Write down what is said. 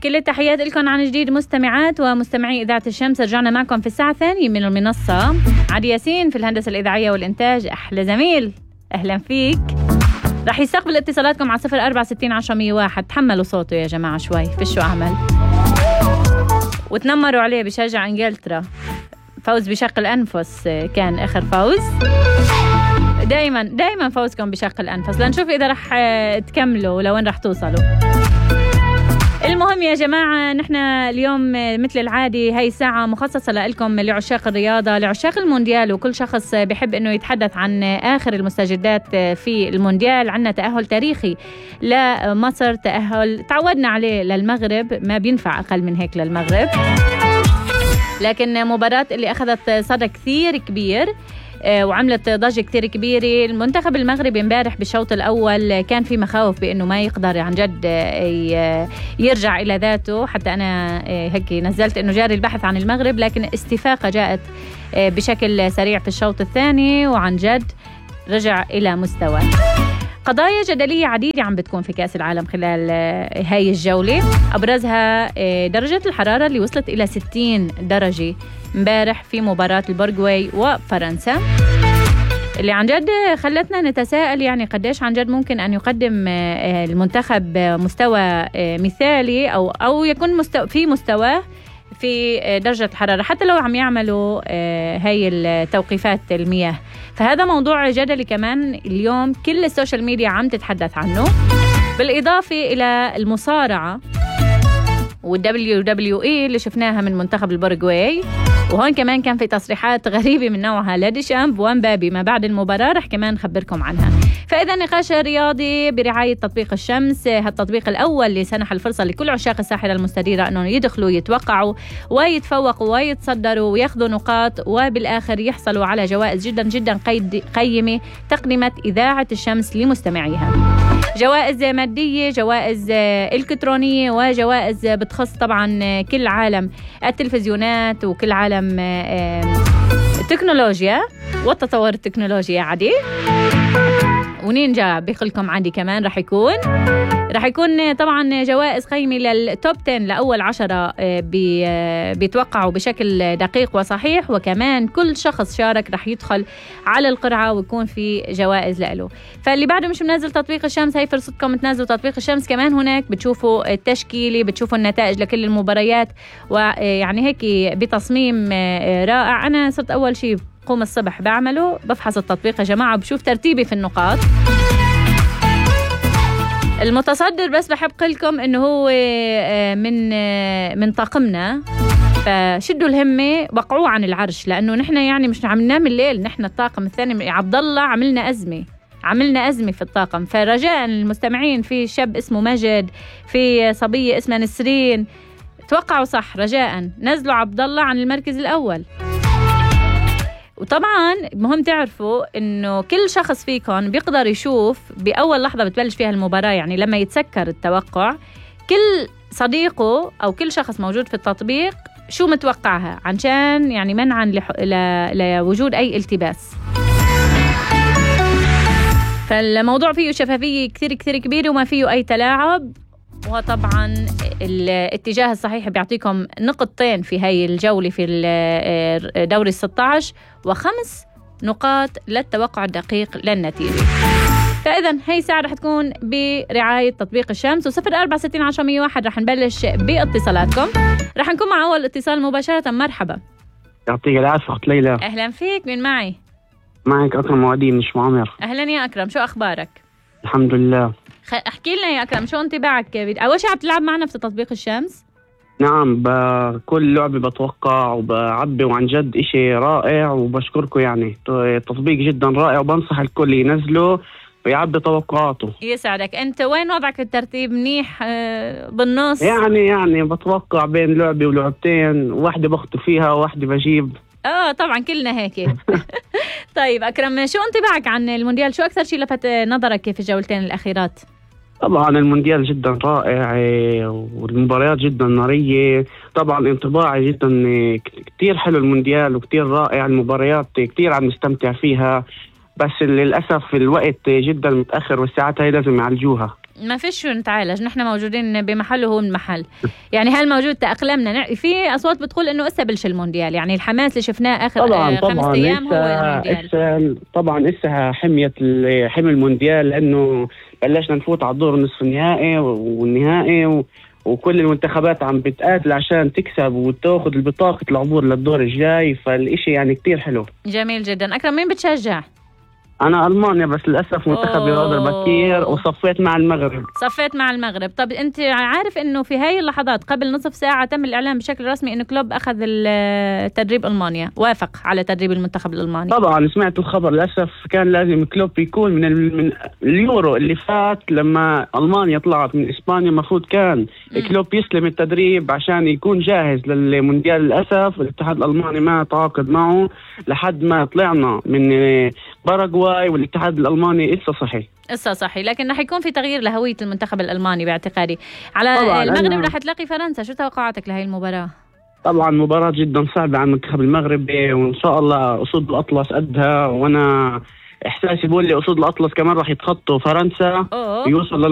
كل التحيات لكم عن جديد مستمعات ومستمعي إذاعة الشمس. رجعنا معكم في الساعة الثانية من المنصة. عدي ياسين في الهندسة الإذاعية والإنتاج. أحلى زميل، أهلا فيك. رح يستقبل اتصالاتكم على 0460 تحملوا صوته يا جماعة شوي، فيش أعمل وتنمروا عليه. بشجع إنجلترا، فوز بشق الأنفس كان آخر فوز. دايما فوزكم بشق الأنفس. لنشوف إذا رح تكملوا لوين رح توصلوا. المهم يا جماعة، نحن اليوم مثل العادي هاي الساعة مخصصة لكم لعشاق الرياضة، لعشاق المونديال، وكل شخص بيحب انه يتحدث عن آخر المستجدات في المونديال. عنا تأهل تاريخي لمصر، تأهل تعودنا عليه للمغرب، ما بينفع أقل من هيك للمغرب، لكن مباراة اللي أخذت صدى كثير كبير وعملت ضجة كثير كبيرة. المنتخب المغربي امبارح بالشوط الأول كان في مخاوف بأنه ما يقدر عن جد يرجع إلى ذاته. حتى أنا هيك نزلت أنه جاري البحث عن المغرب، لكن استفاقة جاءت بشكل سريع في الشوط الثاني وعن جد رجع إلى مستوى. قضايا جدلية عديدة عم بتكون في كأس العالم خلال هاي الجولة، أبرزها درجة الحرارة اللي وصلت إلى 60 درجة امبارح في مباراة البرغواي وفرنسا، اللي عن جد خلتنا نتساءل يعني قديش عن جد ممكن أن يقدم المنتخب مستوى مثالي أو يكون في مستواه في درجة الحرارة، حتى لو عم يعملوا هاي التوقيفات المياه. فهذا موضوع جدلي كمان اليوم، كل السوشيال ميديا عم تتحدث عنه، بالإضافة إلى المصارعة والWWE اللي شفناها من منتخب البرغواي. وهون كمان كان في تصريحات غريبة من نوعها لديشامب ومبابي ما بعد المباراة، رح كمان نخبركم عنها. فإذا نقاش رياضي برعاية تطبيق الشمس، هالتطبيق الأول اللي سنح الفرصة لكل عشاق الساحرة المستديرة أنهم يدخلوا يتوقعوا ويتفوقوا ويتصدروا وياخذوا نقاط، وبالآخر يحصلوا على جوائز جدا جدا قيمة تقدمت إذاعة الشمس لمستمعيها. جوائز مادية، جوائز إلكترونية، وجوائز بتخص طبعا كل عالم التلفزيونات وكل عالم التكنولوجيا والتطور التكنولوجي يا عدي. ونينجا بيقلكم عندي كمان رح يكون طبعا جوائز قيمة للتوب 10 لأول 10 بيتوقعوا بشكل دقيق وصحيح، وكمان كل شخص شارك رح يدخل على القرعة ويكون في جوائز له. فاللي بعده مش منزل تطبيق الشمس، هي فرصتكم تنزلوا تطبيق الشمس. كمان هناك بتشوفوا التشكيلة، بتشوفوا النتائج لكل المباريات، ويعني هيك بتصميم رائع. أنا صرت أول شيء قوم الصبح بعمله بفحص التطبيق يا جماعة، بشوف ترتيبي في النقاط. المتصدر بس بحب قلكم انه هو من طاقمنا، فشدوا الهمة وقعوه عن العرش، لانه نحن يعني مش عم ننام الليل. نحن الطاقم الثاني عبد الله عملنا أزمة في الطاقم. فرجاء المستمعين، في شاب اسمه مجد، في صبية اسمها نسرين، توقعوا صح. رجاء نزلوا عبد الله عن المركز الأول. وطبعا مهم تعرفوا انه كل شخص فيكم بيقدر يشوف باول لحظه بتبلش فيها المباراه، يعني لما يتسكر التوقع كل صديقه او كل شخص موجود في التطبيق شو متوقعها، عشان يعني منعا لوجود اي التباس. فالموضوع فيه شفافيه كثير كثير كبيره وما فيه اي تلاعب. وطبعا الاتجاه الصحيح بيعطيكم نقطتين في هاي الجولة في الدوري 16 و5 نقاط للتوقع الدقيق للنتيجة. فإذا هاي الساعة رح تكون برعاية تطبيق الشمس. و0460 رح نبلش باتصالاتكم. رح نكون مع أول اتصال مباشرة. مرحبا. يعطيك العافية أخت ليلى. أهلا فيك. مين معي؟ معك أكرم موادين مش معمر. أهلا يا أكرم، شو أخبارك؟ الحمد لله. احكي لنا يا أكرم، شو انطباعك؟ أول شيء عم تلعب معنا في تطبيق الشمس؟ نعم، بكل لعبة بتوقع وبعبي، وعن جد إشي رائع، وبشكركم. يعني تطبيق جدا رائع، وبنصح الكل ينزله ويعبي توقعاته. يسعدك. أنت وين وضعك الترتيب؟ منيح بالنص؟ يعني بتوقع بين لعبة ولعبتين، واحدة بخطو فيها وواحدة بجيب. طبعا كلنا هيك. طيب أكرم، شو انطباعك عن المونديال؟ شو أكثر شيء لفت نظرك في الجولتين الأخيرات؟ طبعا المونديال جدا رائع، والمباريات جدا نارية. طبعا انطباعي جدا كتير حلو المونديال وكتير رائع، المباريات كتير عم نستمتع فيها، بس للأسف الوقت جدا متأخر والساعات هاي لازم يعالجوها. ما فيش شو نتعالج، نحن موجودين بمحل وهو من محل. يعني هل موجود تأقلمنا؟ في أصوات بتقول إنه إسا بلش المونديال، يعني الحماس اللي شفناه آخر طبعا 5 أيام هو المونديال. طبعا إسا حمية المونديال، لأنه بلشنا نفوت على الدور نصف النهائي والنهائي وكل المنتخبات عم بتقاتل عشان تكسب وتاخذ البطاقة العبور للدور الجاي، فالإشي يعني كتير حلو. جميل جدا. أكرم، مين بتشجع؟ أنا ألمانيا، بس للأسف منتخبي غادر بكير وصفيت مع المغرب. صفيت مع المغرب. طب أنت عارف إنه في هاي اللحظات قبل نصف ساعة تم الإعلان بشكل رسمي إنه كلوب أخذ تدريب ألمانيا، وافق على تدريب المنتخب الألماني. طبعا سمعت الخبر. للأسف كان لازم كلوب يكون من اليورو اللي فات لما ألمانيا طلعت من إسبانيا، المفروض كان كلوب يسلم التدريب عشان يكون جاهز للمونديال. للأسف الاتحاد الألماني ما تعاقد معه لحد ما طلعنا من باراغواي، والاتحاد الألماني لسه صحي. لكن رح يكون في تغيير لهوية المنتخب الألماني باعتقادي. على المغرب رح تلاقي فرنسا، شو توقعاتك لهي المباراة؟ طبعا مباراة جدا صعبة على المنتخب المغربي، وإن شاء الله أسود الأطلس قدها، وأنا إحساسي بقول لي أسود الأطلس كمان رح يتخطوا فرنسا يوصل